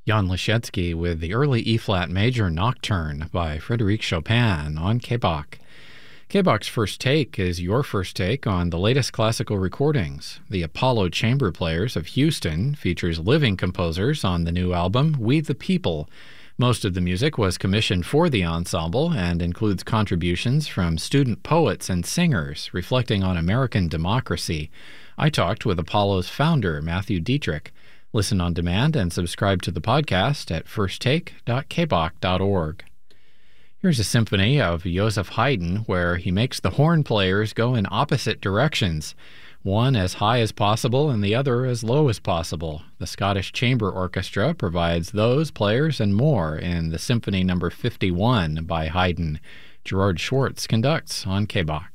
Jan Leschetski with the early E-flat major Nocturne by Frédéric Chopin on KBach. KBach's First Take is your first take on the latest classical recordings. The Apollo Chamber Players of Houston features living composers on the new album, We the People. Most of the music was commissioned for the ensemble and includes contributions from student poets and singers reflecting on American democracy. I talked with Apollo's founder, Matthew Dietrich. Listen on demand and subscribe to the podcast at firsttake.kbach.org. Here's a symphony of Joseph Haydn where he makes the horn players go in opposite directions, one as high as possible and the other as low as possible. The Scottish Chamber Orchestra provides those players and more in the Symphony No. 51 by Haydn. Gerard Schwartz conducts on KBach.